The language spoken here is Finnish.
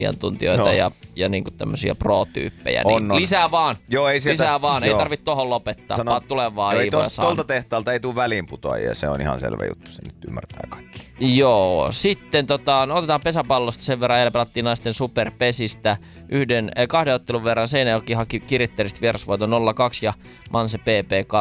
asiantuntijoita ja niinku tämmösiä pro-tyyppejä. Niin lisää vaan, joo, lisää vaan. Ei tarvitse tohon lopettaa, vaan tulee vaan Iivo ja Sanna. Tuolta tehtaalta ei tule väliinputoajia, se on ihan selvä juttu, se nyt ymmärtää kaikki. Joo, sitten otetaan pesäpallosta sen verran, eilen pelattiin naisten superpesistä. 2 ottelun verran Seinäjoki haki Kiritteristä vierasvoiton 0-2 ja Manse PP